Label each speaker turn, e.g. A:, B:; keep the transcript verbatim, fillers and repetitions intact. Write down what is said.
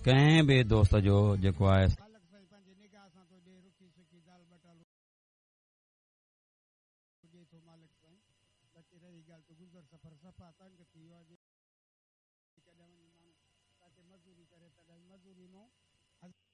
A: कंहिं बि दोस्त जो जेको आहे
B: ख़ालक साईं पंहिंजी निगाह सां थो ॾे रुखी सुखी दाल बटाल ॾे थो मालिक साईं। बाक़ी रही ॻाल्हि त गुज़र सफ़र सफ़ा तंग थी वियो आहे कॾहिं वञी माण्हू ताकी मज़ूरी करे तॾहिं मज़ूरी मां